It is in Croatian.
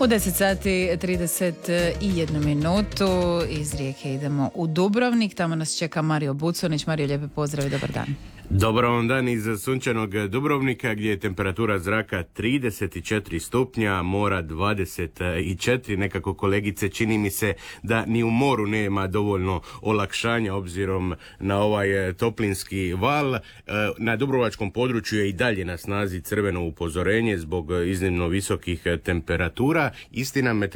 U 10 sati 31 minutu iz Rijeke idemo u Dubrovnik. Tamo nas čeka Mario Buconić. Mario, lijepi pozdrav i dobar dan. Dobar vam dan iz sunčanog Dubrovnika gdje je temperatura zraka 34 stupnja, mora 24. Nekako, kolegice, čini mi se da ni u moru nema dovoljno olakšanja obzirom na ovaj toplinski val. Na dubrovačkom području je i dalje na snazi crveno upozorenje zbog iznimno visokih temperatura. Istina,